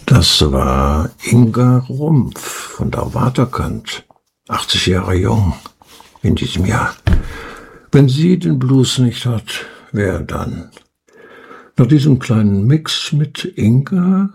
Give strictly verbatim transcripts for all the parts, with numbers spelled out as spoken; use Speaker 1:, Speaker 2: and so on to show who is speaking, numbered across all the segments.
Speaker 1: Das war Inga Rumpf von der Waterkant, achtzig Jahre jung in diesem Jahr. Wenn sie den Blues nicht hat, wer dann? Nach diesem kleinen Mix mit Inga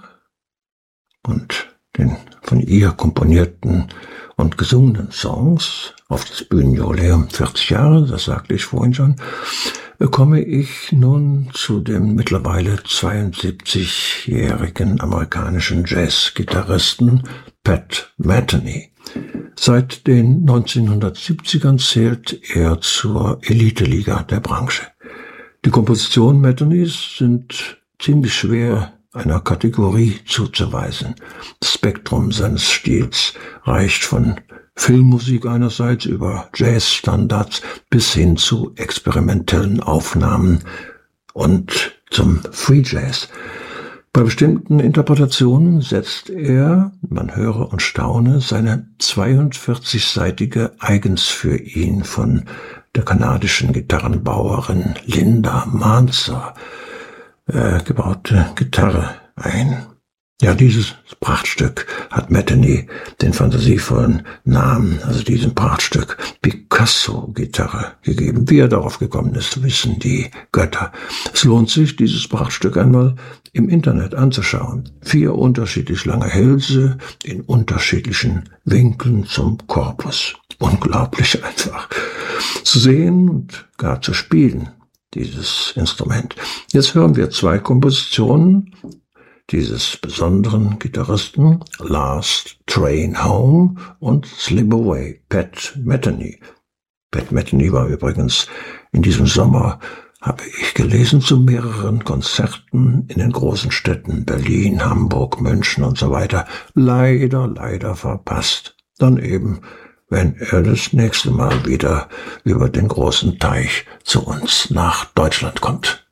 Speaker 1: und den von ihr komponierten und gesungenen Songs auf das Bühnenjubiläum vierzig Jahre, das sagte ich vorhin schon, komme ich nun zu dem mittlerweile zweiundsiebzigjährigen amerikanischen Jazz-Gitarristen Pat Metheny. Seit den neunzehnhundertsiebzigern zählt er zur Elite-Liga der Branche. Die Kompositionen Methenys sind ziemlich schwer einer Kategorie zuzuweisen. Das Spektrum seines Stils reicht von Filmmusik einerseits über Jazzstandards bis hin zu experimentellen Aufnahmen und zum Free Jazz. Bei bestimmten Interpretationen setzt er, man höre und staune, seine zweiundvierzigseitige eigens für ihn von der kanadischen Gitarrenbauerin Linda Manzer äh, gebaute Gitarre ein. Ja, dieses Prachtstück hat Metheny den fantasievollen Namen, also diesem Prachtstück, Picasso-Gitarre gegeben. Wie er darauf gekommen ist, wissen die Götter. Es lohnt sich, dieses Prachtstück einmal im Internet anzuschauen. Vier unterschiedlich lange Hälse in unterschiedlichen Winkeln zum Korpus. Unglaublich einfach zu sehen und gar zu spielen, dieses Instrument. Jetzt hören wir zwei Kompositionen dieses besonderen Gitarristen, Last Train Home und Slip Away, Pat Metheny. Pat Metheny war übrigens in diesem Sommer, habe ich gelesen, zu mehreren Konzerten in den großen Städten Berlin, Hamburg, München und so weiter leider, leider verpasst. Dann eben, wenn er das nächste Mal wieder über den großen Teich zu uns nach Deutschland kommt.